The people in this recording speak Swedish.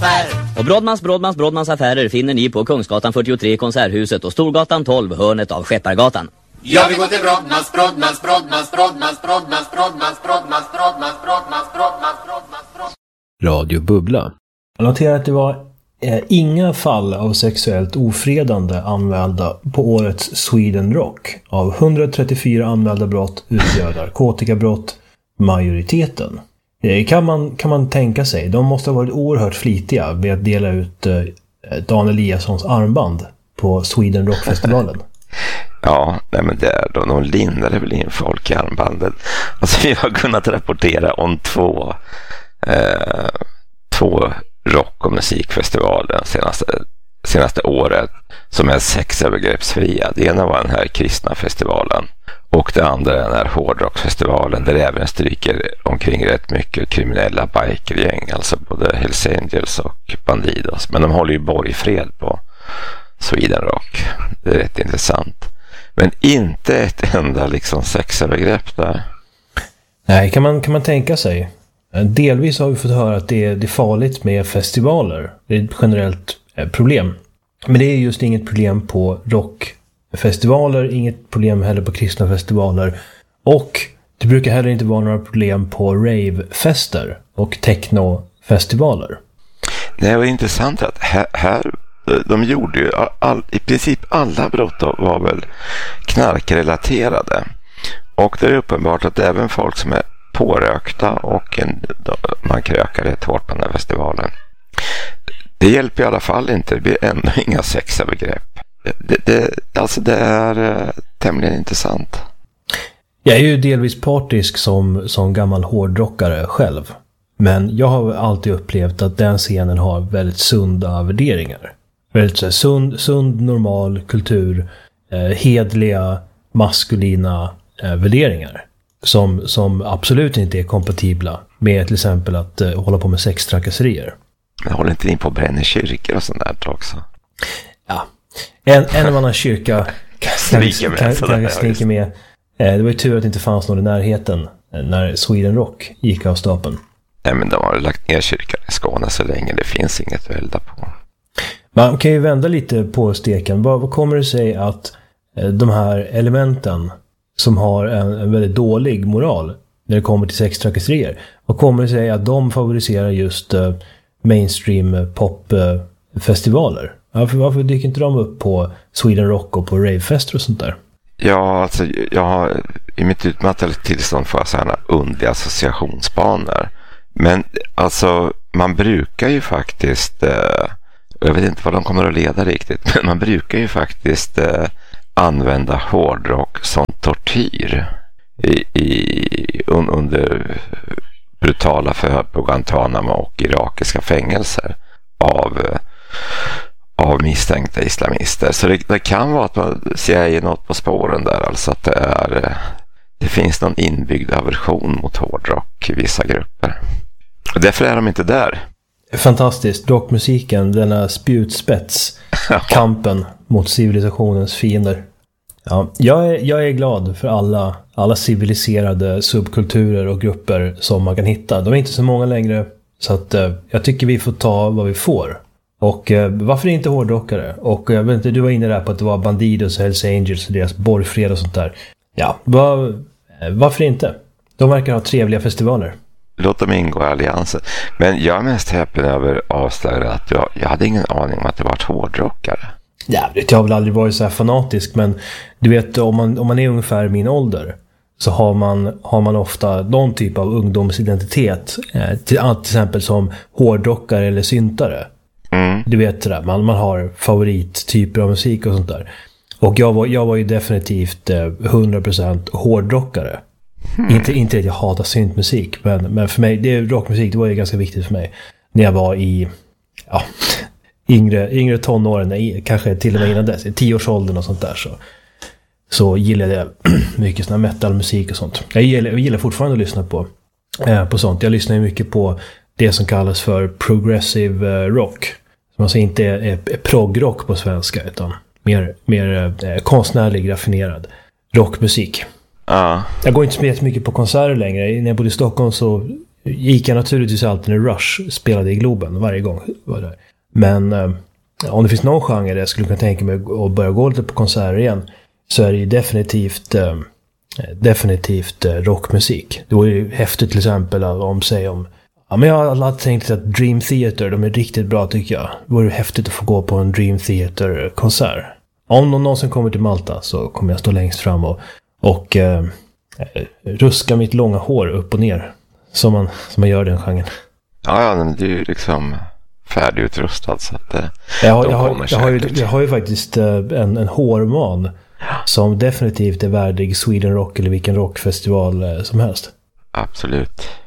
affär. Och Brodmans affärer finner ni på Kungsgatan 43 Konserthuset och Storgatan 12 hörnet av Skeppargatan. Jag vill gå till Brodmans. Radio Bubbla. Jag noterar att det var inga fall av sexuellt ofredande anmälda på årets Sweden Rock. Av 134 anmälda brott utgör narkotikabrott majoriteten. Kan man tänka sig. De måste ha varit oerhört flitiga med att dela ut Dan Eliassons armband på Sweden Rock-festivalen. Ja, nej men de lindade väl in folk i armbanden. Alltså vi har kunnat rapportera om två rock- och musikfestivaler senaste året som är sexövergreppsfria. Det ena var den här kristna festivalen och det andra är den här hårdrocksfestivalen där det även stryker omkring rätt mycket kriminella bikergäng, alltså både Hells Angels och Bandidos. Men de håller ju borgfred på Sweden Rock. Det är rätt intressant. Men inte ett enda liksom sexövergrepp där. Nej, kan man tänka sig. Delvis har vi fått höra att det är farligt med festivaler. Det är ett generellt problem. Men det är just inget problem på rockfestivaler, inget problem heller på kristna festivaler. Och det brukar heller inte vara några problem på ravefester och technofestivaler. Det var intressant att här de gjorde ju i princip alla brott var väl knarkrelaterade. Och det är uppenbart att även folk som är pårökta och man krökar rätt hårt på den här festivalen. Det hjälper i alla fall inte. Det blir ändå inga sexövergrepp. Det är tämligen intressant. Jag är ju delvis partisk som gammal hårdrockare själv. Men jag har alltid upplevt att den scenen har väldigt sunda värderingar. Väldigt så sund normal kultur, hedliga, maskulina värderingar. Som absolut inte är kompatibla med till exempel att hålla på med sextrakasserier. Men håller inte in på bränna kyrkor och sånt där också? Ja, en annan kyrka kan snicka med. Det var ju tur att det inte fanns någon i närheten när Sweden Rock gick av stapeln. Nej, men de har lagt ner kyrkan i Skåne så länge det finns inget att elda på. Man kan ju vända lite på steken. Vad kommer det sig att de här elementen som har en väldigt dålig moral när det kommer till sextrakasserier, vad kommer det sig att de favoriserar just mainstream popfestivaler? Varför dyker inte de upp på Sweden Rock och på ravefester och sånt där? Ja, alltså jag har i mitt utmattade tillstånd får jag sådana underliga associationsbanor. Men alltså man brukar ju faktiskt jag vet inte vad de kommer att leda riktigt, men man brukar ju faktiskt använda hårdrock som tortyr under brutala förhör på Guantanamo och irakiska fängelser av misstänkta islamister. Så det kan vara att man ser något på spåren där, alltså att det finns någon inbyggd aversion mot hårdrock i vissa grupper. Och därför är de inte där. Fantastiskt. Rockmusiken, denna spjutspets, kampen mot civilisationens fiender. Ja, jag är glad för alla civiliserade subkulturer och grupper som man kan hitta. De är inte så många längre, så att jag tycker vi får ta vad vi får. Och varför inte hårdrockare? Och jag vet inte, du var inne där på att det var Bandidos och Hells Angels och deras borgfred och sånt där. Ja, varför inte? De verkar ha trevliga festivaler. Låt dem ingå i alliansen. Men jag är mest häpen över avslöjandet att jag hade ingen aning om att det var ett hårdrockare. Ja, jag har väl aldrig varit så här fanatisk, men du vet, om man är ungefär min ålder så har man ofta någon typ av ungdomsidentitet, till exempel som hårdrockare eller syntare. Du vet det där, man har favorittyper av musik och sånt där. Och jag var ju definitivt 100% hårdrockare. Inte att jag hatar syntmusik, men för mig, rockmusik, det var ju ganska viktigt för mig när jag var i yngre tonåren, kanske till och med innan dess, i 10-årsåldern och sånt där, så gillade jag mycket sån här metalmusik och sånt. Jag gillar fortfarande att lyssna på sånt. Jag lyssnar ju mycket på det som kallas för progressive rock, som alltså inte är prog-rock på svenska, utan mer konstnärlig, raffinerad rockmusik. Jag går inte så mycket på konserter längre. När jag bodde i Stockholm så gick jag naturligtvis alltid när Rush spelade i Globen varje gång. Var där. Men om det finns någon genre där jag skulle kunna tänka mig att börja gå lite på konserter igen, så är det ju definitivt rockmusik. Det var ju häftigt till exempel men jag har alltid tänkt att Dream Theater, de är riktigt bra tycker jag. Det vore häftigt att få gå på en Dream Theater-konsert. Om någon någonsin kommer till Malta så kommer jag stå längst fram och ruska mitt långa hår upp och ner. Som man gör den genren. Ja, men det är ju liksom färdigutrustad så att jag har ju faktiskt en hårman som definitivt är värdig Sweden Rock eller vilken rockfestival som helst. Absolut.